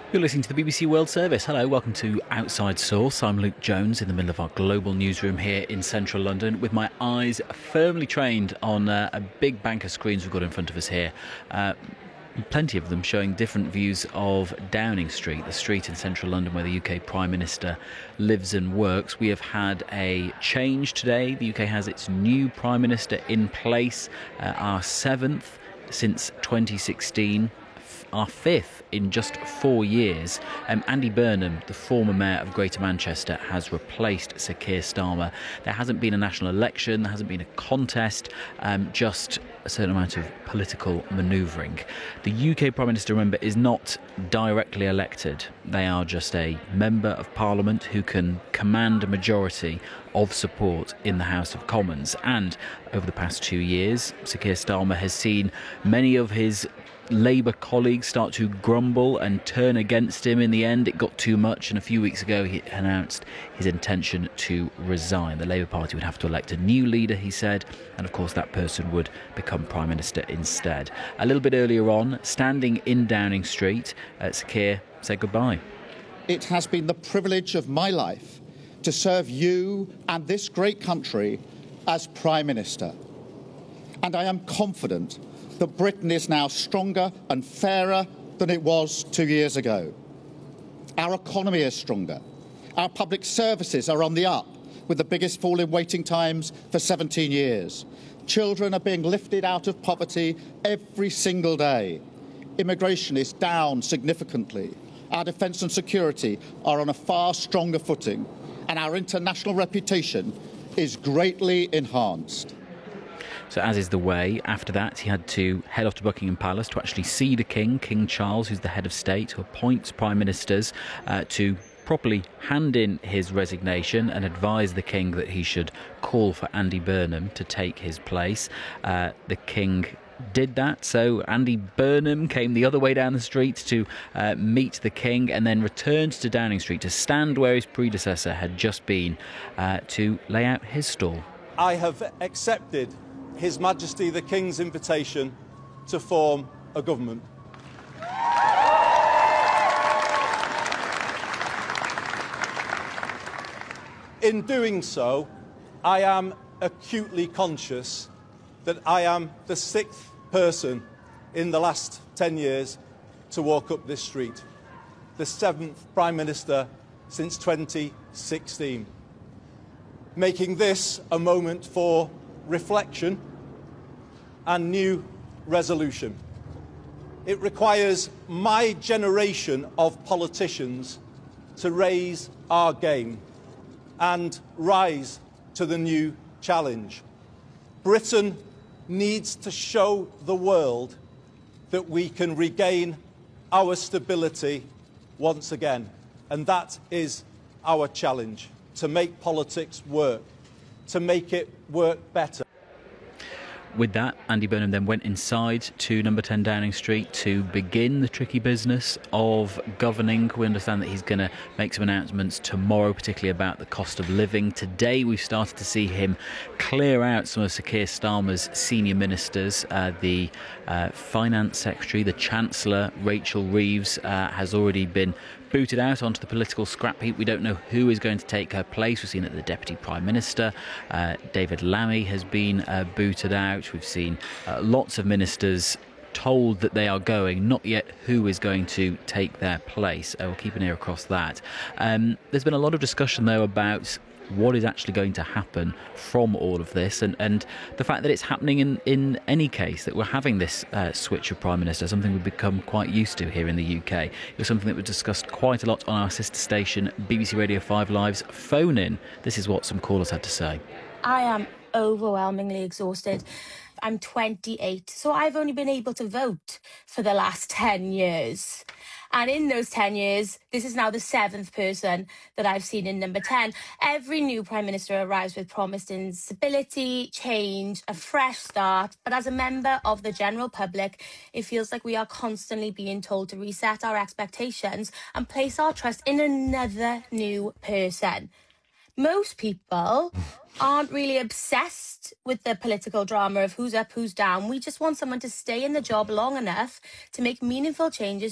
You're listening to the BBC World Service. Hello, welcome to Outside Source. I'm Luke Jones in the middle of our global newsroom here in central London with my eyes firmly trained on a big bank of screens we've got in front of us here. Plenty of them showing different views of Downing Street, the street in central London where the UK Prime Minister lives and works. We have had a change today. The UK has its new Prime Minister in place, our seventh since 2016. Our fifth in just 4 years. Andy Burnham, the former mayor of Greater Manchester, has replaced Sir Keir Starmer. There hasn't been a national election, there hasn't been a contest, just a certain amount of political manoeuvring. The UK Prime Minister, remember, is not directly elected. They are just a member of Parliament who can command a majority of support in the House of Commons. And over the past 2 years, Sir Keir Starmer has seen many of his Labour colleagues start to grumble and turn against him. In the end, it got too much, and a few weeks ago he announced his intention to resign. The Labour Party would have to elect a new leader, he said, and of course that person would become Prime Minister instead. A little bit earlier on, standing in Downing Street, Sir Keir said goodbye. It has been the privilege of my life to serve you and this great country as Prime Minister, and I am confident that Britain is now stronger and fairer than it was 2 years ago. Our economy is stronger. Our public services are on the up, with the biggest fall in waiting times for 17 years. Children are being lifted out of poverty every single day. Immigration is down significantly. Our defence and security are on a far stronger footing, and our international reputation is greatly enhanced. So as is the way, after that he had to head off to Buckingham Palace to actually see the King, King Charles, who's the head of state, who appoints prime ministers, to properly hand in his resignation and advise the King that he should call for Andy Burnham to take his place. The King did that, so Andy Burnham came the other way down the street to meet the King and then returned to Downing Street to stand where his predecessor had just been, to lay out his stall. I have accepted His Majesty the King's invitation to form a government. In doing so, I am acutely conscious that I am the sixth person in the last 10 years to walk up this street, the seventh Prime Minister since 2016, making this a moment for reflection and new resolution. It requires my generation of politicians to raise our game and rise to the new challenge. Britain needs to show the world that we can regain our stability once again, and that is our challenge, to make politics work, to make it work better. With that, Andy Burnham then went inside to number 10 Downing Street to begin the tricky business of governing. We understand that he's going to make some announcements tomorrow, particularly about the cost of living. Today we've started to see him clear out some of Sir Keir Starmer's senior ministers. The Finance Secretary, the Chancellor, Rachel Reeves, has already been booted out onto the political scrap heap. We don't know who is going to take her place. We've seen that the Deputy Prime Minister, David Lammy, has been booted out. We've seen lots of ministers told that they are going, not yet who is going to take their place. We'll keep an ear across that. There's been a lot of discussion, though, about what is actually going to happen from all of this, and the fact that it's happening in any case, that we're having this switch of Prime Minister, something we've become quite used to here in the UK. It was something that was discussed quite a lot on our sister station, BBC Radio 5 Live's Phone In. This is what some callers had to say. I am overwhelmingly exhausted. I'm 28, so I've only been able to vote for the last 10 years. And in those 10 years, this is now the seventh person that I've seen in number 10. Every new Prime Minister arrives with promised instability, change, a fresh start. But as a member of the general public, it feels like we are constantly being told to reset our expectations and place our trust in another new person. Most people aren't really obsessed with the political drama of who's up, who's down. We just want someone to stay in the job long enough to make meaningful changes